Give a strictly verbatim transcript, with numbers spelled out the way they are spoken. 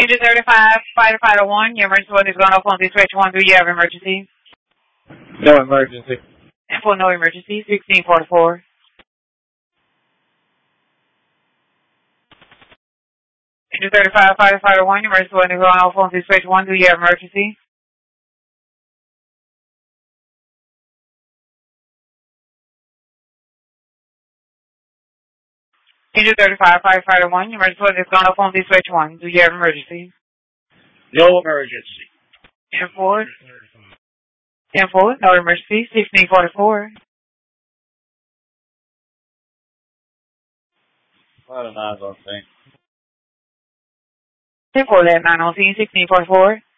Engine thirty-five, firefighter one, your emergency one is going off on dispatch one. Do you have emergency? No emergency. And for no emergency, sixteen forty-four. Engine thirty-five, firefighter one, your emergency one is going off on dispatch one. Do you have emergency? Engine thirty-five, firefighter one, your emergency one is going off on dispatch one. Do you have emergency? No emergency. ten four. ten four, no emergency, sixteen forty-four. What am I going to think? ten four, that nine on scene, sixteen forty-four.